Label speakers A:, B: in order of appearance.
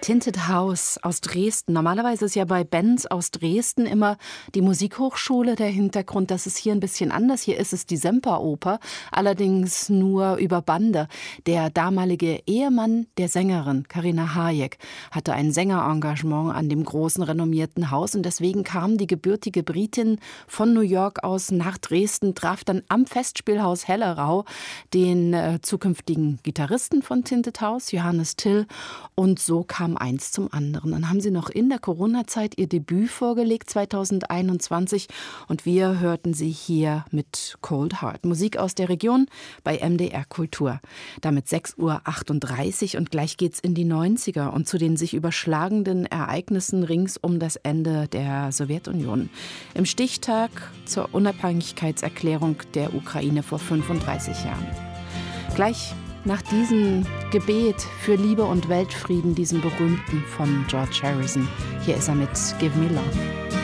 A: Tinted House aus Dresden. Normalerweise ist ja bei Bands aus Dresden immer die Musikhochschule der Hintergrund. Das ist hier ein bisschen anders. Hier ist es die Semperoper, allerdings nur über Bande. Der damalige Ehemann der Sängerin, Carina Hayek, hatte ein Sängerengagement an dem großen, renommierten Haus. Und deswegen kam die gebürtige Britin von New York aus nach Dresden, traf dann am Festspielhaus Hellerau den zukünftigen Gitarristen von Tinted House, Johannes Till. Und so kam eins zum anderen. Dann haben sie noch in der Corona-Zeit ihr Debüt vorgelegt, 2021. Und wir hörten sie hier mit Cold Heart. Musik aus der Region bei MDR Kultur. Damit 6:38 Uhr und gleich geht's in die 90er und zu den sich überschlagenden Ereignissen rings um das Ende der Sowjetunion. Im Stichtag zur Unabhängigkeitserklärung der Ukraine vor 35 Jahren. Gleich nach diesem Gebet für Liebe und Weltfrieden, diesem berühmten von George Harrison. Hier ist er mit Give Me Love.